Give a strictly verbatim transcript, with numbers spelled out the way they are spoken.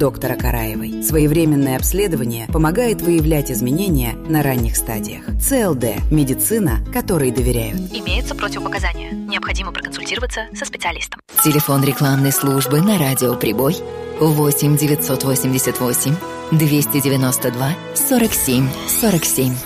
доктора Караевой. Своевременное обследование помогает выявлять изменения на ранних стадиях. ЦЛД – медицина, которой доверяют. Имеются противопоказания. Необходимо проконсультироваться со специалистом. Телефон рекламной службы на радио «Прибой» восемь девятьсот восемьдесят восемь двести девяносто два сорок семь сорок семь.